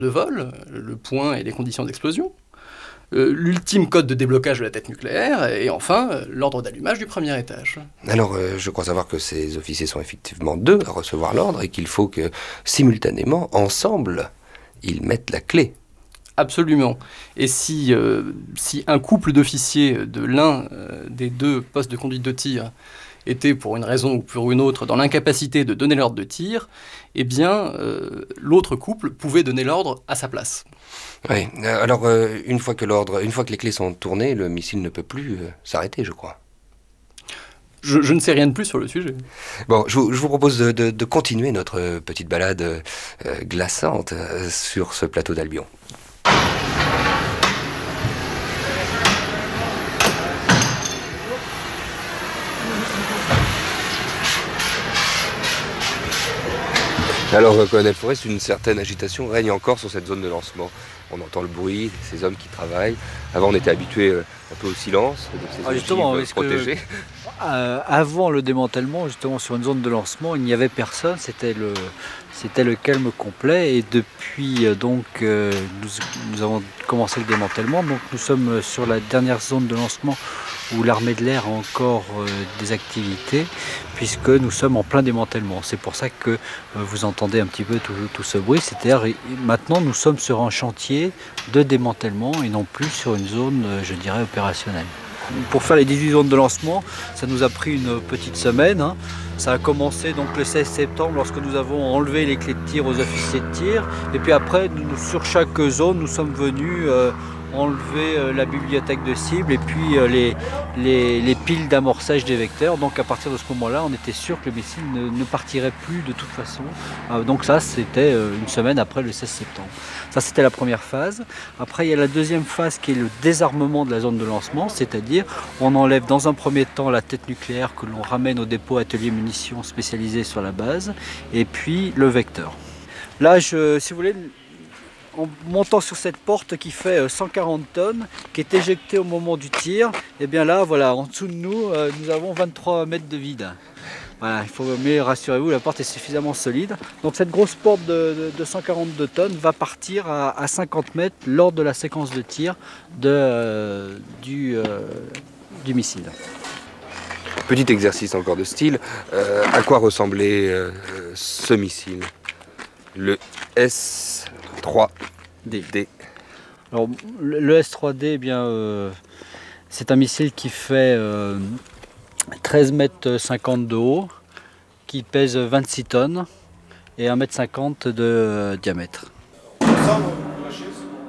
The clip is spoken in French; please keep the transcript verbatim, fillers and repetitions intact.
de vol, le point et les conditions d'explosion, euh, l'ultime code de déblocage de la tête nucléaire, et enfin, euh, l'ordre d'allumage du premier étage. Alors, euh, je crois savoir que ces officiers sont effectivement deux à recevoir l'ordre et qu'il faut que, simultanément, ensemble, ils mettent la clé. Absolument. Et si, euh, si un couple d'officiers de l'un euh, des deux postes de conduite de tir était, pour une raison ou pour une autre, dans l'incapacité de donner l'ordre de tir, eh bien, euh, l'autre couple pouvait donner l'ordre à sa place. Oui, euh, alors, euh, une fois que l'ordre, une fois que les clés sont tournées, le missile ne peut plus euh, s'arrêter, je crois. Je, je ne sais rien de plus sur le sujet. Bon, je vous, je vous propose de, de, de continuer notre petite balade euh, glaçante euh, sur ce plateau d'Albion. Alors, euh, colonel Forest, une certaine agitation règne encore sur cette zone de lancement. On entend le bruit, ces hommes qui travaillent. Avant, on était habitué euh, un peu au silence, de ces Ah, justement, ogives est-ce que- protégées. Euh, avant le démantèlement, justement sur une zone de lancement, il n'y avait personne, c'était le, c'était le calme complet. Et depuis euh, donc euh, nous, nous avons commencé le démantèlement, donc nous sommes sur la dernière zone de lancement où l'armée de l'air a encore euh, des activités, puisque nous sommes en plein démantèlement. C'est pour ça que euh, vous entendez un petit peu tout, tout ce bruit. C'est-à-dire maintenant nous sommes sur un chantier de démantèlement et non plus sur une zone, euh, je dirais, opérationnelle. Pour faire les dix-huit zones de lancement, ça nous a pris une petite semaine. Hein. Ça a commencé donc le seize septembre lorsque nous avons enlevé les clés de tir aux officiers de tir. Et puis après, nous, sur chaque zone, nous sommes venus euh, enlever euh, la bibliothèque de cible et puis euh, les, les, les piles d'amorçage des vecteurs. Donc à partir de ce moment-là, on était sûr que le missile ne, ne partirait plus de toute façon. Euh, donc ça, c'était euh, une semaine après le seize septembre. Ça, c'était la première phase. Après, il y a la deuxième phase qui est le désarmement de la zone de lancement, c'est-à-dire on enlève dans un premier temps la tête nucléaire que l'on ramène au dépôt atelier munitions spécialisé sur la base, et puis le vecteur. Là, je, si vous voulez, en montant sur cette porte qui fait cent quarante tonnes, qui est éjectée au moment du tir, et bien là, voilà, en dessous de nous, nous avons vingt-trois mètres de vide. Voilà, il faut, mais rassurez-vous, la porte est suffisamment solide. Donc cette grosse porte de, de, de cent quarante-deux tonnes va partir à, à cinquante mètres lors de la séquence de tir de, euh, du, euh, du missile. Petit exercice encore de style. Euh, à quoi ressemblait euh, ce missile? Le S trois D. Alors, le S trois D, eh bien, euh, c'est un missile qui fait euh, treize mètres cinquante de haut, qui pèse vingt-six tonnes et un mètre cinquante de euh, diamètre.